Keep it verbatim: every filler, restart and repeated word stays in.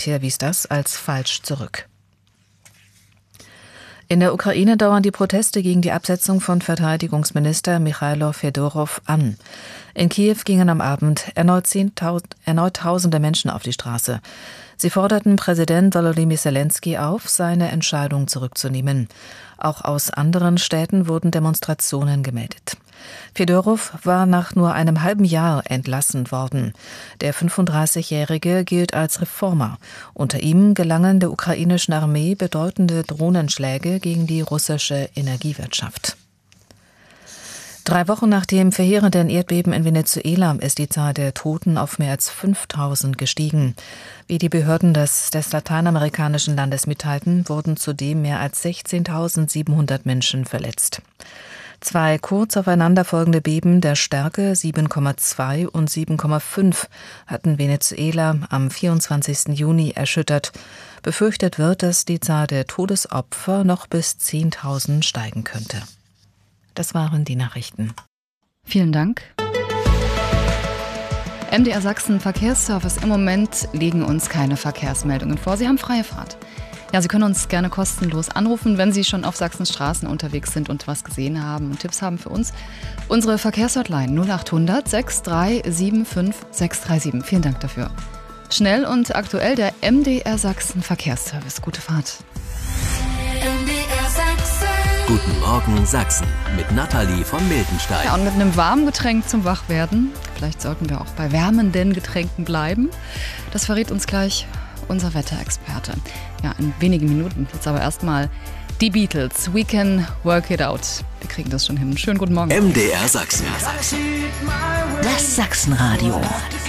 Militär wies das als falsch zurück. In der Ukraine dauern die Proteste gegen die Absetzung von Verteidigungsminister Michailo Fedorow an. In Kiew gingen am Abend erneut, zehntausend, erneut tausende Menschen auf die Straße. Sie forderten Präsident Volodymyr Zelensky auf, seine Entscheidung zurückzunehmen. Auch aus anderen Städten wurden Demonstrationen gemeldet. Fedorow war nach nur einem halben Jahr entlassen worden. Der fünfunddreißigjährige gilt als Reformer. Unter ihm gelangen der ukrainischen Armee bedeutende Drohnenschläge gegen die russische Energiewirtschaft. Drei Wochen nach dem verheerenden Erdbeben in Venezuela ist die Zahl der Toten auf mehr als fünftausend gestiegen. Wie die Behörden des, des lateinamerikanischen Landes mitteilten, wurden zudem mehr als sechzehntausendsiebenhundert Menschen verletzt. Zwei kurz aufeinanderfolgende Beben der Stärke sieben Komma zwei und sieben Komma fünf hatten Venezuela am vierundzwanzigsten Juni erschüttert. Befürchtet wird, dass die Zahl der Todesopfer noch bis zehntausend steigen könnte. Das waren die Nachrichten. Vielen Dank. M D R Sachsen Verkehrsservice. Im Moment liegen uns keine Verkehrsmeldungen vor. Sie haben freie Fahrt. Ja, Sie können uns gerne kostenlos anrufen, wenn Sie schon auf Sachsens Straßen unterwegs sind und was gesehen haben und Tipps haben für uns. Unsere Verkehrshotline null achthundert sechs drei sieben fünf sechs drei sieben. Vielen Dank dafür. Schnell und aktuell der M D R Sachsen Verkehrsservice. Gute Fahrt. M D R Sachsen. Guten Morgen Sachsen mit Nathalie von Miltenstein. Ja, und mit einem warmen Getränk zum Wachwerden. Vielleicht sollten wir auch bei wärmenden Getränken bleiben. Das verrät uns gleich unser Wetterexperte. Ja, in wenigen Minuten. Jetzt aber erstmal die Beatles. We can work it out. Wir kriegen das schon hin. Schönen guten Morgen. M D R Sachsen. Das Sachsenradio.